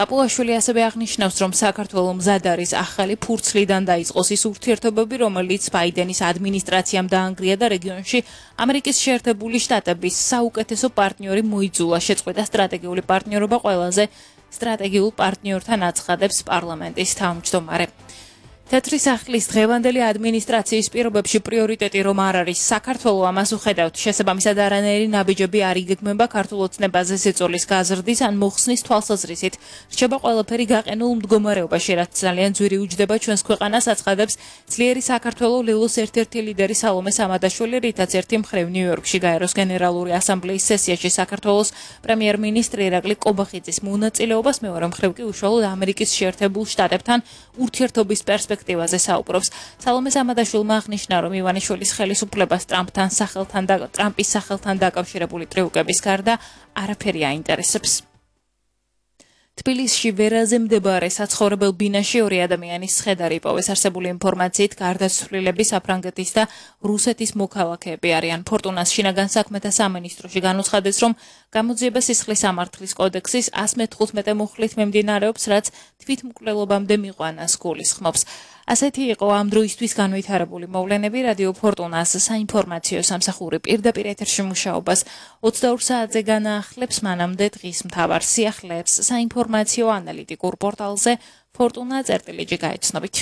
პაპუაშვილი ასევე აღნიშნავს, რომ საქართველო მზად არის ახალი ფურცლიდან დაიწყოს ის ურთიერთობები, რომელიც ბაიდენის ადმინისტრაციამ დაანგრია და რეგიონში ამერიკის შეერთებული შტატების საუკეთესო პარტნიორი მოიძულა. შეწყვეტა სტრატეგიული პარტნიორობა ყველაზე სტრატეგიულ პარტნიორთან აცხადებს პარლამენტის თავმჯდომარე. თეთრი სახლის დღევანდელი ადმინისტრაციის პირობებში პრიორიტეტი რომ არ არის საქართველო, ამას უხედავთ. შესაბამისად არანაირი ნაბიჯები არ იგეგმება ქართულ ოცნებაზე ზეწოლის გაზრდის ან მოხსნის თვალსაზრისით. რჩება ყველაფერი გაყენულ მდგომარეობაში, რაც ძალიან ძვირი უჯდება ჩვენს ქვეყანას, აცხადებს ძლიერი საქართველო ლილოს ერთ-ერთი ლიდერი სალომე სამადაშვილი, რითაც ერთი მხრივ ნიუ-იორკში გაეროს გენერალური ასამბლეის სესიაში საქართველოს პრემიერ-მინისტრი ირაკლი კობახიძის მონაწილეობას, მეორე მხრივ კი უშუალოდ ამერიკის შეერთებულ შტატებთან ურთიერთობის პერსპექტივაზე საუბრობს. სალომე სამადაშვილმა აღნიშნა, რომ ივანიშვილის ხელისუფლებას ტრამპის სახელთან დაკავშირებული ტრიუკების გარდა არაფერი აინტერესებს. თბილისში ვერაზე მდებარე საცხოვრებელ ბინაში 2 ადამიანის სხედარი იპოვეს. არსებული ინფორმაციით გარდაცვლილები საფრანგეთის და რუსეთის მოქალაქეები არიან. ფორტუნას შინაგან საქმეთა სამინისტროში განუცხადეს, რომ გამოძიება სისხლის სამართლის კოდექსის 115 მუხლით მიმდინარეობს, რაც თვითმკვლელობამდე მიყვანას გულისხმობს. ასეთი იყო ამ დროისთვის განვითარებული მოვლენები. რადიო ფორტუნას საინფორმაციო სამსახური პირდაპირ ეთერში მუშაობას 22 საათზე განაახლებს, მანამდე დღის მთავარ სიახლეებს საინფორმაციო ანალიტიკურ პორტალზე fortuna.gr გაეცნობით.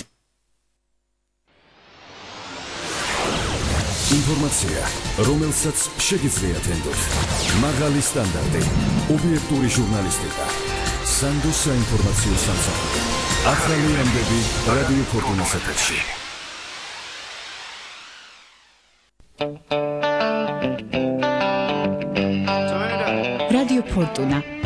ინფორმაცია, რომელსაც შეგიძლიათ ენდოთ. მაღალი სტანდარტი, ობიექტური ჟურნალისტიკა. სანდოს საინფორმაციო სამსახური. ახალი ამბები რადიო ფორტუნას ეთერში. რადიო ფორტუნა